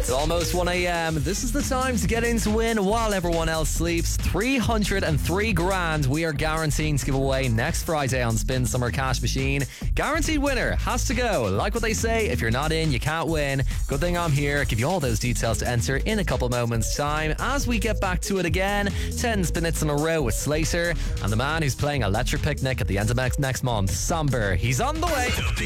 It's almost 1 a.m. This is the time to get in to win while everyone else sleeps. 303 grand we are guaranteeing to give away next Friday on Spin Summer Cash Machine. Guaranteed winner has to go. Like what they say, if you're not in, you can't win. Good thing I'm here. Give you all those details to enter in a couple moments' time. As we get back to it again, 10 spin hits in a row with Slater and the man who's playing Electric Picnic at the end of next month, Samber. He's on the way.